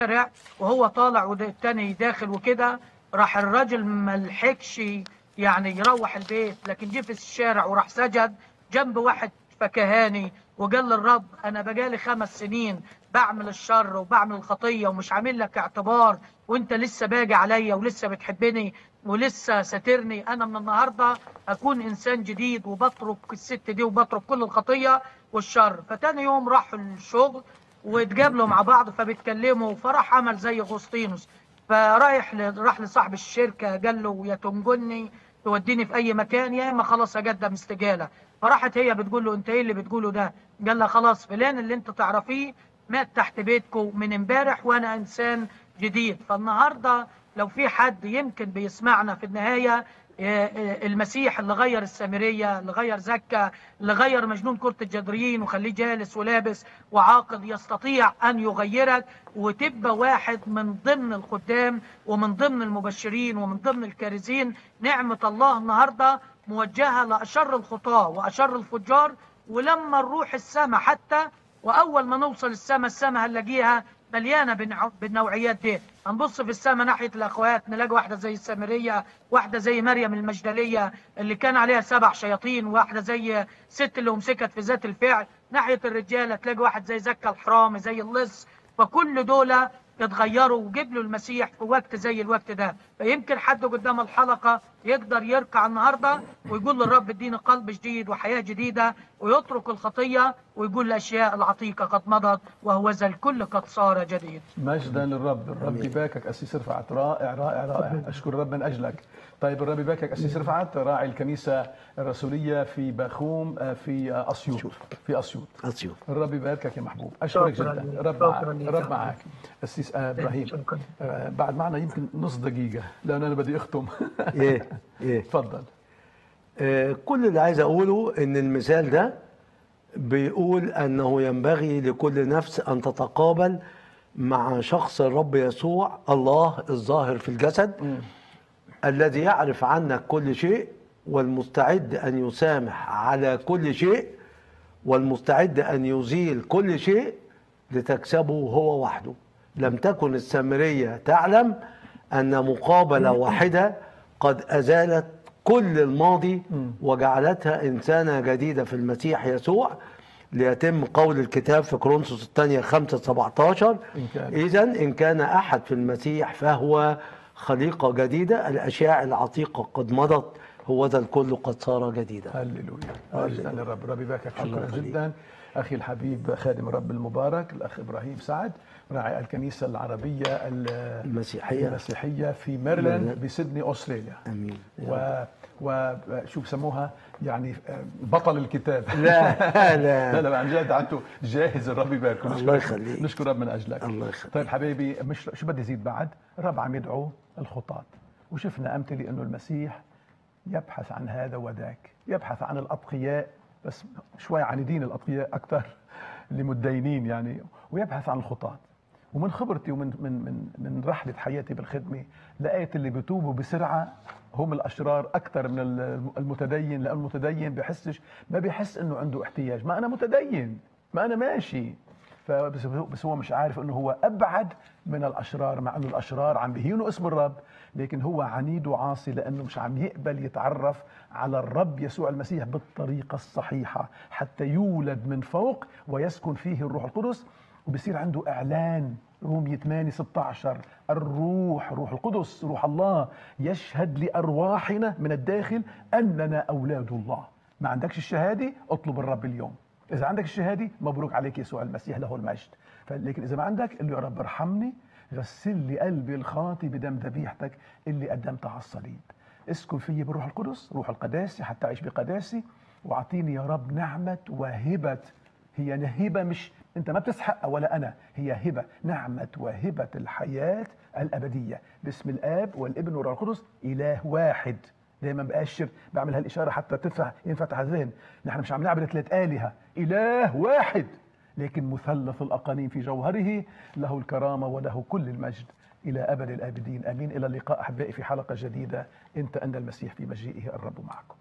وهو طالع والتاني داخل وكده، راح الراجل ملحقش يعني يروح البيت، لكن جه في الشارع وراح سجد جنب واحد فكهاني وقال للرب: انا بقالي 5 سنين بعمل الشر وبعمل الخطيه ومش عامل لك اعتبار، وانت لسه باقي عليا ولسه بتحبني ولسه ساترني. انا من النهارده اكون انسان جديد وبترك الست دي وبترك كل الخطيه والشر. فتاني يوم راحوا الشغل واتقابلوا مع بعض فبيتكلموا، فراح عمل زي اغسطينوس، راح لصاحب الشركه قال له: يا تنجني توديني في اي مكان يا اما خلاص اقدم استقاله. فراحت هي بتقول له: انت ايه اللي بتقوله ده؟ قال لها: خلاص فلان اللي انت تعرفيه مات تحت بيتكم من امبارح وانا انسان جديد. فالنهارده لو في حد يمكن بيسمعنا في النهايه، المسيح اللي غير السامريه، اللي غير زكا، اللي غير مجنون كرة الجدريين وخليه جالس ولابس وعاقل، يستطيع ان يغيرك وتبقى واحد من ضمن الخدام ومن ضمن المبشرين ومن ضمن الكارزين. نعمة الله النهارده موجهة لأشر الخطاة وأشر الفجار. ولما نروح السماء حتى، وأول ما نوصل السماء هنلاقيها مليانة بالنوعيات دي. هنبص في السماء ناحية الأخوات نلاقي واحدة زي السامرية، واحدة زي مريم المجدلية اللي كان عليها 7 شياطين، واحدة زي ست اللي أمسكت في ذات الفعل. ناحية الرجالة تلاقي واحد زي زكا الحرامي، زي اللص. فكل دول اتغيروا وجبلوا المسيح في وقت زي الوقت ده. فيمكن حد قدام الحلقة يقدر يركع النهاردة ويقول للرب: اديني قلب جديد وحياة جديدة، ويترك الخطية ويقول الأشياء العتيقة قد مضت وهوذا الكل قد صار جديد. مجدا للرب. الرب يباركك أسيس رفعت، رائع رائع رائع. أشكر الرب من أجلك. طيب الرب يباركك أسيس رفعت، راعي الكنيسة الرسولية في باخوم في أسيوط. الرب يباركك يا محبوب. أشكرك جدا. رب معك. أسيس إبراهيم، بعد معنا يمكن نص دقيقة لأن أنا بدي أختم. إيه تفضل. كل اللي عايز أقوله إن المثال ده بيقول أنه ينبغي لكل نفس أن تتقابل مع شخص الرب يسوع الله الظاهر في الجسد، الذي يعرف عنك كل شيء والمستعد أن يسامح على كل شيء والمستعد أن يزيل كل شيء لتكسبه هو وحده. لم تكن السامرية تعلم أن مقابلة واحدة قد أزالت كل الماضي وجعلتها إنسانة جديدة في المسيح يسوع، ليتم قول الكتاب في كورنثوس الثانية 5:17: إذن إن كان أحد في المسيح فهو خليقة جديدة، الأشياء العتيقة قد مضت هوذا الكل قد صار جديدا. هللويا. مجدا للرب. ربي يباركك. شكرا جدا أخي الحبيب خادم الرب المبارك الأخ إبراهيم سعد، راعي الكنيسة العربية المسيحية في ميرلاند بسيدني أستراليا. أمين. وشو بسموها يعني بطل الكتاب. لا عن جد عنده جاهز. الرب يبارك. الله يخليك. نشكر رب من أجلك. الله يخليك. طيب حبيبي، مش شو بدي زيد بعد؟ الرب عم يدعو الخطاة، وشفنا أمثلة إنه المسيح يبحث عن هذا وذاك، يبحث عن الأتقياء بس شوي عنيدين، الأتقياء أكثر اللي متدينين يعني، ويبحث عن الخطاة. ومن خبرتي ومن من رحلة حياتي بالخدمة لقيت اللي بيتوبوا بسرعة هم الأشرار أكثر من المتدين، لأن المتدين ما بيحس إنه عنده احتياج. ما أنا متدين، ما أنا ماشي، بس هو مش عارف إنه هو أبعد من الأشرار، مع إنه الأشرار عم بيهينوا اسم الرب، لكن هو عنيد وعاصي لأنه مش عم يقبل يتعرف على الرب يسوع المسيح بالطريقة الصحيحة حتى يولد من فوق ويسكن فيه الروح القدس، وبصير عنده إعلان. رومية 8:16: الروح، روح القدس، روح الله يشهد لأرواحنا من الداخل أننا أولاد الله. ما عندكش الشهادة؟ اطلب الرب اليوم. إذا عندك الشهادة مبروك عليك يسوع المسيح له المجد. لكن إذا ما عندك، قل له: يا رب ارحمني، غسل لي قلبي الخاطي بدم ذبيحتك اللي قدمتها على الصليب. اسكن فيي بالروح القدس، روح القداسة حتى أعيش بقداسة، واعطيني يا رب نعمة وهبة. هي هبة، مش أنت ما بتسحق ولا أنا، هي هبة، نعمة وهبة الحياة الأبدية. باسم الآب والابن والروح القدس إله واحد. دايما بأشر بعمل هالإشارة حتى ينفتح الذهن. نحن مش عم نعبد 3 آلهة، إله واحد لكن مثلث الأقانيم في جوهره، له الكرامة وله كل المجد إلى أبد الآبدين. أمين. إلى اللقاء أحبائي في حلقة جديدة. أنت أن المسيح في مجيئه الرب معكم.